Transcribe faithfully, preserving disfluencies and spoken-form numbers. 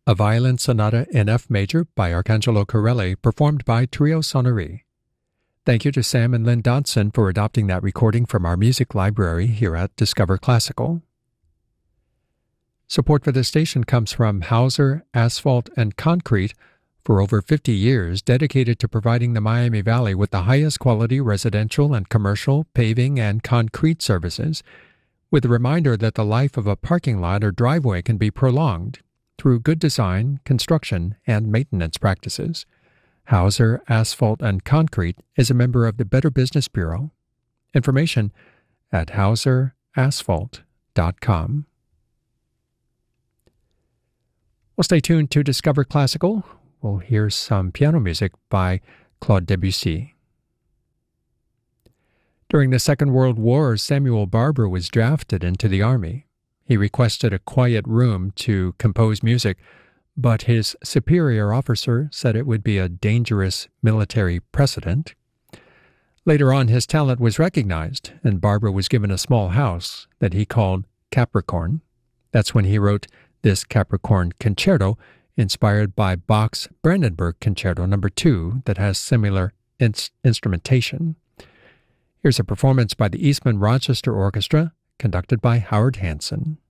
A Violin Sonata in F Major by Arcangelo Corelli, performed by Trio Sonnerie. Thank you to Sam and Lynn Dodson for adopting that recording from our music library here at Discover Classical. Support for this station comes from Hauser Asphalt and Concrete, for over fifty years dedicated to providing the Miami Valley with the highest quality residential and commercial paving and concrete services, with a reminder that the life of a parking lot or driveway can be prolonged through good design, construction, and maintenance practices. Hauser Asphalt and Concrete is a member of the Better Business Bureau. Information at hauser asphalt dot com. Well, stay tuned to Discover Classical. We'll hear some piano music by Claude Debussy. During the Second World War, Samuel Barber was drafted into the Army. He requested a quiet room to compose music, but his superior officer said it would be a dangerous military precedent. Later on, his talent was recognized, and Barber was given a small house that he called Capricorn. That's when he wrote this Capricorn Concerto, inspired by Bach's Brandenburg Concerto number two that has similar in- instrumentation. Here's a performance by the Eastman Rochester Orchestra, conducted by Howard Hanson.